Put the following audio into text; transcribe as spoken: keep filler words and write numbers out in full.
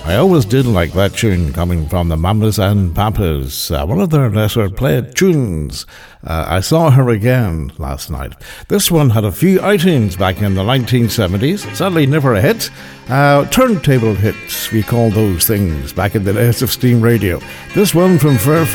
I always did like that tune coming from the Mamas and Papas, uh, one of their lesser played tunes. Uh, I Saw Her Again last night. This one had a few outings back in the nineteen seventies, sadly never a hit. Uh, turntable hits, we call those things, back in the days of Steam Radio. This one from Fairfield